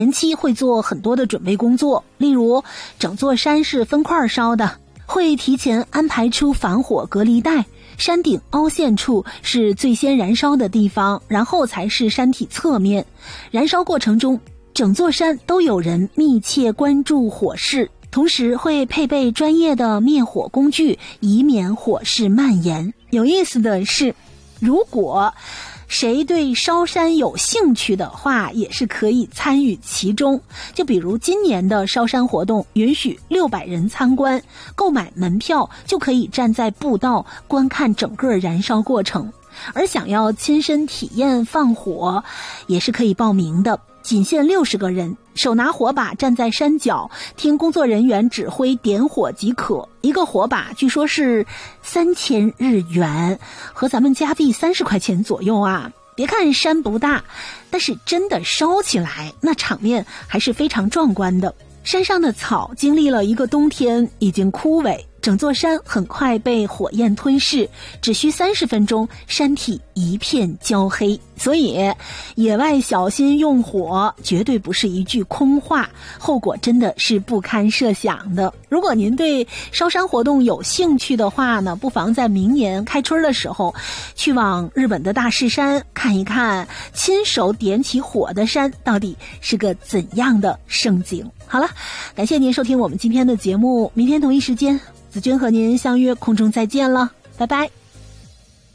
前期会做很多的准备工作，例如整座山是分块烧的，会提前安排出防火隔离带，山顶凹陷处是最先燃烧的地方，然后才是山体侧面。燃烧过程中，整座山都有人密切关注火势，同时会配备专业的灭火工具，以免火势蔓延。有意思的是，如果谁对烧山有兴趣的话，也是可以参与其中。就比如今年的烧山活动允许600人参观，购买门票就可以站在步道观看整个燃烧过程。而想要亲身体验放火，也是可以报名的，仅限60个人，手拿火把站在山脚，听工作人员指挥点火即可。一个火把据说是3000日元，和咱们加币30块钱左右啊。别看山不大，但是真的烧起来，那场面还是非常壮观的。山上的草经历了一个冬天已经枯萎，整座山很快被火焰吞噬，只需30分钟，山体一片焦黑。所以野外小心用火绝对不是一句空话，后果真的是不堪设想的。如果您对烧山活动有兴趣的话呢，不妨在明年开春的时候去往日本的大势山看一看，亲手点起火的山到底是个怎样的盛景。好了，感谢您收听我们今天的节目，明天同一时间子君和您相约空中再见了，拜拜。